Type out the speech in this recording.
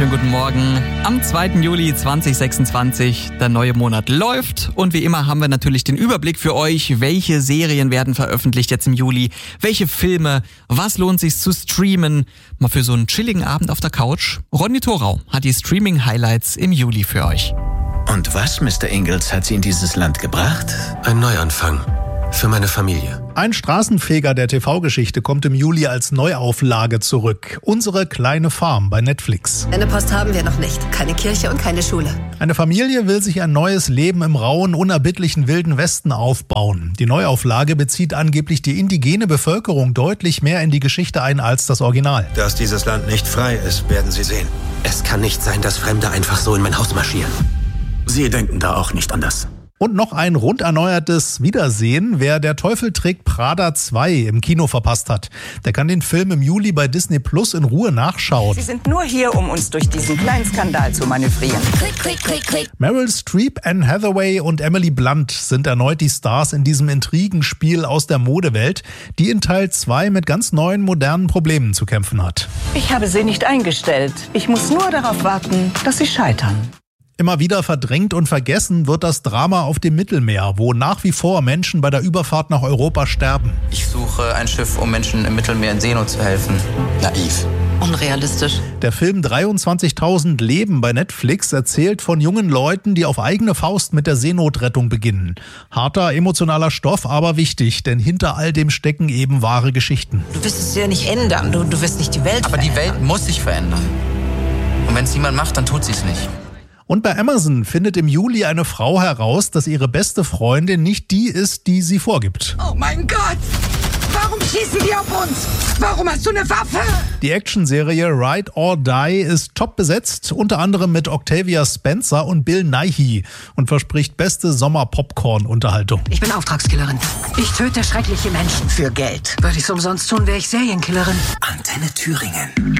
wunderschönen guten Morgen. Am 2. Juli 2026, der neue Monat läuft und wie immer haben wir natürlich den Überblick für euch, welche Serien werden veröffentlicht jetzt im Juli, welche Filme, was lohnt sich zu streamen, mal für so einen chilligen Abend auf der Couch. Ronny Thorau hat die Streaming-Highlights im Juli für euch. Und was, Mr. Ingalls, hat Sie in dieses Land gebracht? Ein Neuanfang. Für meine Familie. Ein Straßenfeger der TV-Geschichte kommt im Juli als Neuauflage zurück. Unsere kleine Farm bei Netflix. Eine Post haben wir noch nicht. Keine Kirche und keine Schule. Eine Familie will sich ein neues Leben im rauen, unerbittlichen Wilden Westen aufbauen. Die Neuauflage bezieht angeblich die indigene Bevölkerung deutlich mehr in die Geschichte ein als das Original. Dass dieses Land nicht frei ist, werden Sie sehen. Es kann nicht sein, dass Fremde einfach so in mein Haus marschieren. Sie denken da auch nicht anders. Und noch ein rund erneuertes Wiedersehen, wer Der Teufel trägt Prada 2 im Kino verpasst hat. Der kann den Film im Juli bei Disney Plus in Ruhe nachschauen. Sie sind nur hier, um uns durch diesen kleinen Skandal zu manövrieren. Klick, klick, klick, klick. Meryl Streep, Anne Hathaway und Emily Blunt sind erneut die Stars in diesem Intrigenspiel aus der Modewelt, die in Teil 2 mit ganz neuen, modernen Problemen zu kämpfen hat. Ich habe sie nicht eingestellt. Ich muss nur darauf warten, dass sie scheitern. Immer wieder verdrängt und vergessen wird das Drama auf dem Mittelmeer, wo nach wie vor Menschen bei der Überfahrt nach Europa sterben. Ich suche ein Schiff, um Menschen im Mittelmeer in Seenot zu helfen. Naiv. Unrealistisch. Der Film 23.000 Leben bei Netflix erzählt von jungen Leuten, die auf eigene Faust mit der Seenotrettung beginnen. Harter, emotionaler Stoff, aber wichtig, denn hinter all dem stecken eben wahre Geschichten. Du wirst es ja nicht ändern, du wirst nicht die Welt Aber die Welt muss sich verändern. Und wenn es niemand macht, dann tut sie es nicht. Und bei Amazon findet im Juli eine Frau heraus, dass ihre beste Freundin nicht die ist, die sie vorgibt. Oh mein Gott! Warum schießen die auf uns? Warum hast du eine Waffe? Die Actionserie Ride or Die ist top besetzt, unter anderem mit Octavia Spencer und Bill Nighy und verspricht beste Sommer-Popcorn-Unterhaltung. Ich bin Auftragskillerin. Ich töte schreckliche Menschen für Geld. Würde ich es umsonst tun, wäre ich Serienkillerin. Antenne Thüringen.